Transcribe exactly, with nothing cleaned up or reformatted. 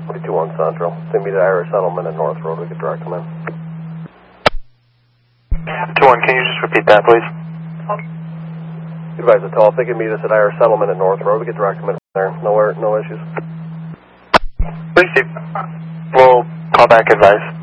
forty-two one Central. They meet at Irish Settlement at North Road. We could direct them in. two one, can you just repeat that, please? Advise the tall. If they can meet us at Irish Settlement at North Road, we could direct them in there. No, no issues. Please, Steve. We'll call back advice.